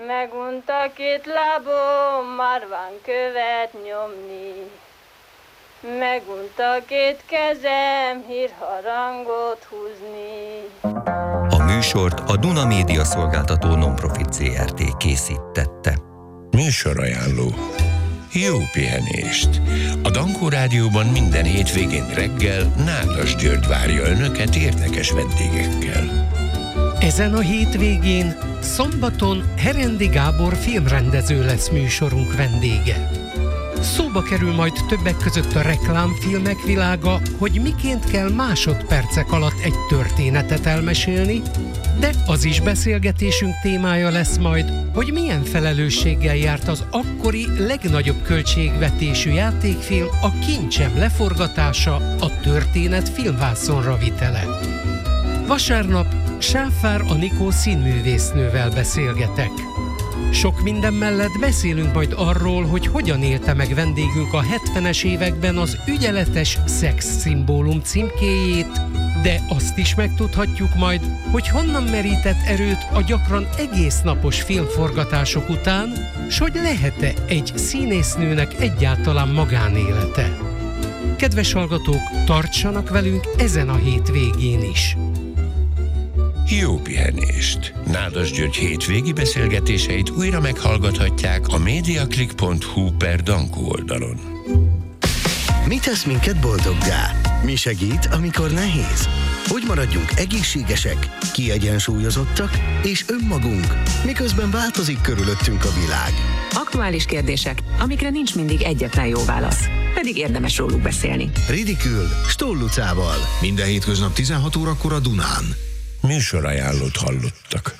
Megunta két lábom, már van követ nyomni. Megunta két kezem, hírharangot húzni. A műsort a Duna Média Szolgáltató Nonprofit Zrt. Készítette. Műsorajánló. Jó pihenést! A Dankó Rádióban minden hétvégén reggel Nádas György várja önöket érdekes vendégekkel. Ezen a hétvégén, szombaton Herendi Gábor filmrendező lesz műsorunk vendége. Szóba kerül majd többek között a reklámfilmek világa, hogy miként kell másodpercek alatt egy történetet elmesélni, de az is beszélgetésünk témája lesz majd, hogy milyen felelősséggel járt az akkori legnagyobb költségvetésű játékfilm, a Kincsem leforgatása, a történet filmvászonra vitele. Vasárnap Sáfár Anikó színművésznővel beszélgetek. Sok minden mellett beszélünk majd arról, hogy hogyan élte meg vendégünk a 70-es években az ügyeletes szexszimbólum címkéjét, de azt is megtudhatjuk majd, hogy honnan merített erőt a gyakran egész napos filmforgatások után, s hogy lehet-e egy színésznőnek egyáltalán magánélete. Kedves hallgatók, tartsanak velünk ezen a hétvégén is! Jó pihenést! Nádas György hétvégi beszélgetéseit újra meghallgathatják a mediaclick.hu/Dankó oldalon. Mi tesz minket boldoggá? Mi segít, amikor nehéz? Hogy maradjunk egészségesek, kiegyensúlyozottak és önmagunk, miközben változik körülöttünk a világ? Aktuális kérdések, amikre nincs mindig egyetlen jó válasz, pedig érdemes róluk beszélni. Ridikül, Stoll Lucával. Minden hétköznap 16 órakor a Dunán. Műsorajánlót hallottak.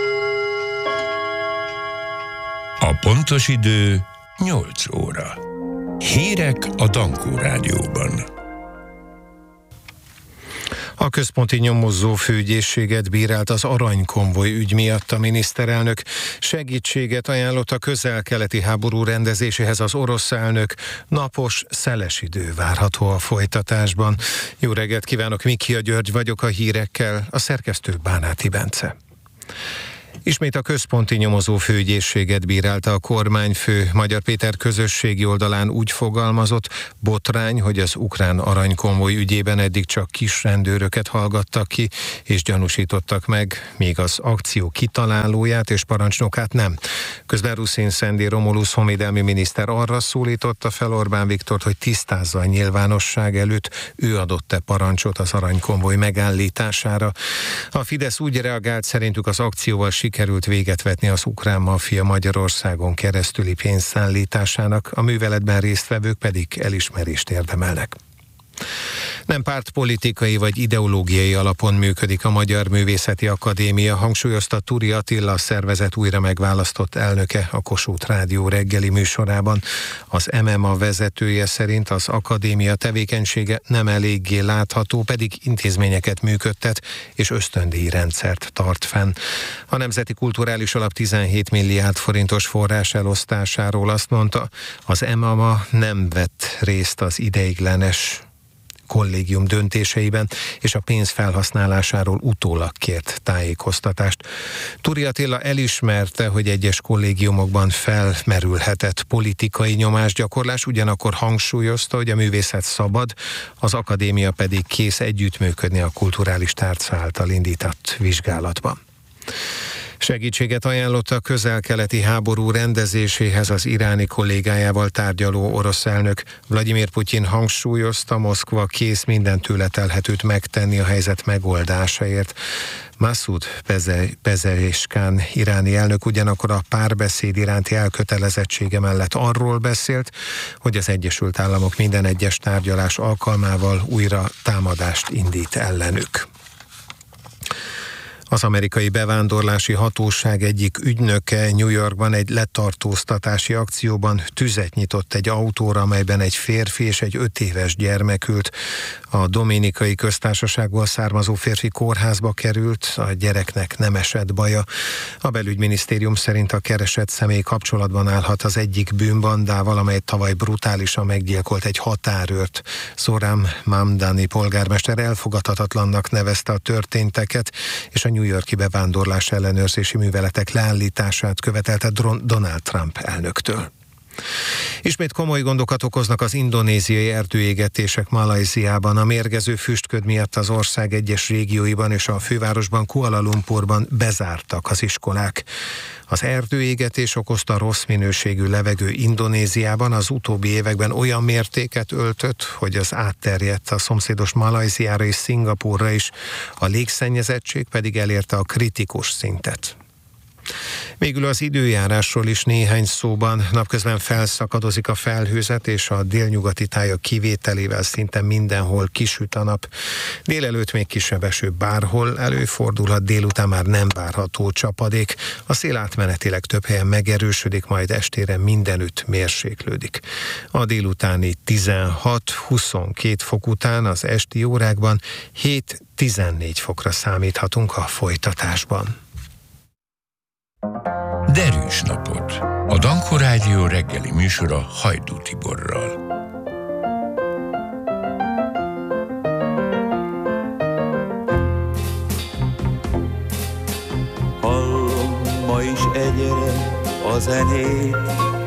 A pontos idő 8 óra. Hírek a Dankó Rádióban. A központi nyomozó főügyészséget bírált az aranykonvoj ügy miatt a miniszterelnök. Segítséget ajánlott a közel-keleti háború rendezéséhez az orosz elnök. Napos, szeles idő várható a folytatásban. Jó reggelt kívánok, Mikia György vagyok a hírekkel, a szerkesztő Bánáti Bence. Ismét a központi nyomozó főügyészséget bírálta a kormányfő. Magyar Péter közösségi oldalán úgy fogalmazott, botrány, hogy az ukrán aranykonvoj ügyében eddig csak kis rendőröket hallgattak ki, és gyanúsítottak meg, míg az akció kitalálóját és parancsnokát nem. Közben Ruszin Szendi Romulusz honvédelmi miniszter arra szólította fel Orbán Viktort, hogy tisztázza a nyilvánosság előtt, ő adott-e parancsot az aranykonvoj megállítására. A Fidesz úgy reagált, szerintük az akcióval sikerült véget vetni az ukrán maffia Magyarországon keresztüli pénzszállításának, a műveletben résztvevők pedig elismerést érdemelnek. Nem pártpolitikai vagy ideológiai alapon működik a Magyar Művészeti Akadémia, hangsúlyozta Turi Attila, a szervezet újra megválasztott elnöke a Kossuth Rádió reggeli műsorában. Az MMA vezetője szerint az akadémia tevékenysége nem eléggé látható, pedig intézményeket működtet és ösztöndíjrendszert tart fenn. A Nemzeti Kulturális Alap 17 milliárd forintos forrás elosztásáról azt mondta, az MMA nem vett részt az ideiglenes kollégium döntéseiben, és a pénz felhasználásáról utólag kért tájékoztatást. Turi Attila elismerte, hogy egyes kollégiumokban felmerülhetett politikai nyomásgyakorlás, ugyanakkor hangsúlyozta, hogy a művészet szabad, az akadémia pedig kész együttműködni a kulturális tárca által indított vizsgálatban. Segítséget ajánlott a közel-keleti háború rendezéséhez az iráni kollégájával tárgyaló orosz elnök. Vladimir Putyin hangsúlyozta, Moszkva kész minden tőle telhetőt megtenni a helyzet megoldásáért. Masoud Pezeshkian iráni elnök ugyanakkor a párbeszéd iránti elkötelezettsége mellett arról beszélt, hogy az Egyesült Államok minden egyes tárgyalás alkalmával újra támadást indít ellenük. Az amerikai bevándorlási hatóság egyik ügynöke New Yorkban egy letartóztatási akcióban tüzet nyitott egy autóra, amelyben egy férfi és egy 5 éves gyermek ült. A Dominikai Köztársaságból származó férfi kórházba került, a gyereknek nem esett baja. A belügyminisztérium szerint a keresett személy kapcsolatban állhat az egyik bűnbandával, amely tavaly brutálisan meggyilkolt egy határőrt. Zohran Mamdani polgármester elfogadhatatlannak nevezte a történteket, és a New York-i bevándorlás ellenőrzési műveletek leállítását követelte Donald Trump elnöktől. Ismét komoly gondokat okoznak az indonéziai erdőégetések Malajziában. A mérgező füstköd miatt az ország egyes régióiban és a fővárosban, Kuala Lumpurban bezártak az iskolák. Az erdőégetés okozta rossz minőségű levegő Indonéziában az utóbbi években olyan mértéket öltött, hogy az átterjedt a szomszédos Malajziára és Szingapúrra is, a légszennyezettség pedig elérte a kritikus szintet. Végül az időjárásról is néhány szóban. Napközben felszakadozik a felhőzet, és a délnyugati tájak kivételével szinte mindenhol kisüt a nap. Délelőtt még kisebb eső bárhol előfordulhat, délután már nem várható csapadék. A szél átmenetileg több helyen megerősödik, majd estére mindenütt mérséklődik. A délutáni 16-22 fok után az esti órákban 7-14 fokra számíthatunk a folytatásban. Derűs napot. A Dankó Rádió reggeli műsora Hajdú Tiborral. Hallom ma is egyre a zenét,